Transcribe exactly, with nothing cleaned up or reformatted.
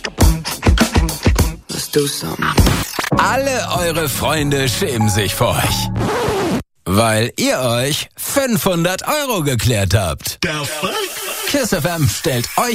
Let's do something. Alle eure Freunde schämen sich vor euch, weil ihr euch fünfhundert Euro geklärt habt. KISS F M stellt euch